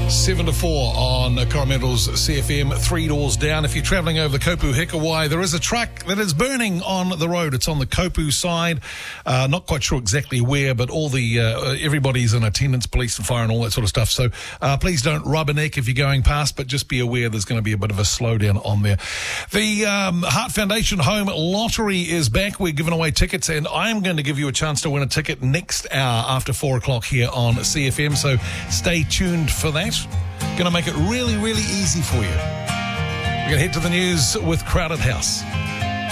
7 to 4 on Coromental's CFM, 3 doors down. If you're travelling over the Kopu Hikawai, there is a truck that is burning on the road. It's on the Kopu side. Not quite sure exactly where, but all the everybody's in attendance, police and fire and all that sort of stuff. So please don't rubberneck if you're going past, but just be aware there's going to be a bit of a slowdown on there. The Heart Foundation Home Lottery is back. We're giving away tickets, and I'm going to give you a chance to win a ticket next hour after 4 o'clock here on CFM. So stay tuned for that. Going to make it really, really easy for you. We're going to head to the news with Crowded House.